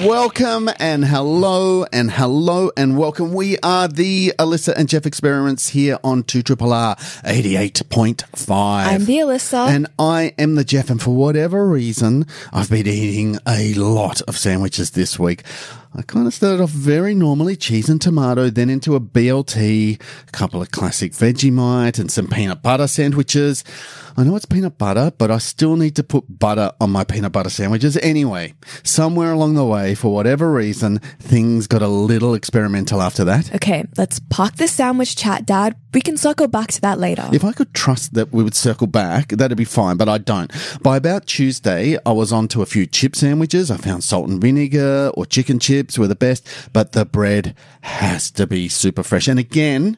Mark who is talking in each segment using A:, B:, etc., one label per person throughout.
A: Welcome and hello and welcome. We are the Alyssa and Jeff Experiments here on 2RRR 88.5.
B: I'm the Alyssa.
A: And I am the Jeff, and for whatever reason, I've been eating a lot of sandwiches this week. I kind of started off very normally, cheese and tomato, then into a BLT, a couple of classic Vegemite and some peanut butter sandwiches. I know it's peanut butter, but I still need to put butter on my peanut butter sandwiches. Anyway, somewhere along the way, for whatever reason, things got a little experimental after that.
B: Okay, let's park the sandwich chat, Dad. We can circle back to that later.
A: If I could trust that we would circle back, that'd be fine, but I don't. By about Tuesday, I was on to a few chip sandwiches. I found salt and vinegar or chicken chips were the best, but the bread has to be super fresh. And again,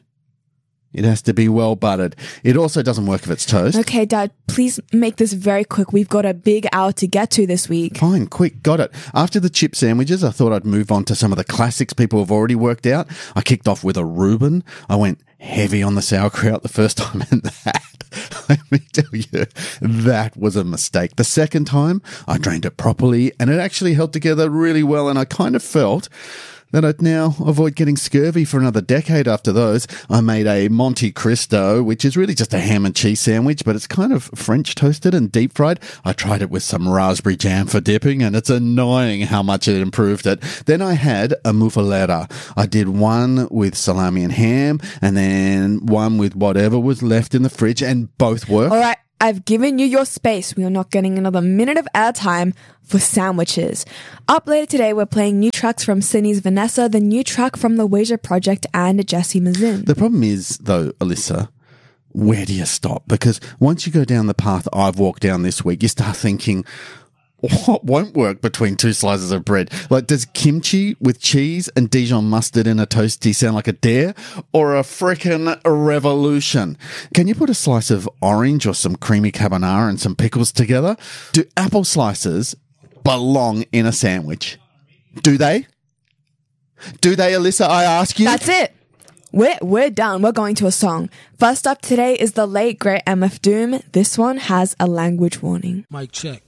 A: it has to be well buttered. It also doesn't work if it's toast.
B: Okay, Dad, please make this very quick. We've got a big hour to get to this week.
A: Fine, quick, got it. After the chip sandwiches, I thought I'd move on to some of the classics people have already worked out. I kicked off with a Reuben. I went heavy on the sauerkraut the first time, and that, let me tell you, that was a mistake. The second time, I drained it properly, and it actually held together really well, and I kind of felt that I'd now avoid getting scurvy for another decade after those. I made a Monte Cristo, which is really just a ham and cheese sandwich, but it's kind of French toasted and deep fried. I tried it with some raspberry jam for dipping, and it's annoying how much it improved it. Then I had a muffaletta. I did one with salami and ham, and then one with whatever was left in the fridge, and both worked.
B: All right, I've given you your space. We are not getting another minute of airtime for sandwiches. Up later today, we're playing new tracks from Sydney's Vanessa, the new track from the Wager Project, and Jesse Mazin.
A: The problem is, though, Alyssa, where do you stop? Because once you go down the path I've walked down this week, you start thinking, what won't work between two slices of bread? Like, does kimchi with cheese and Dijon mustard in a toastie sound like a dare or a frickin' revolution? Can you put a slice of orange or some creamy carbonara and some pickles together? Do apple slices belong in a sandwich? Do they? Do they, Alyssa, I ask you?
B: That's it. We're done. We're going to a song. First up today is the late, great MF Doom. This one has a language warning.
C: Mic check.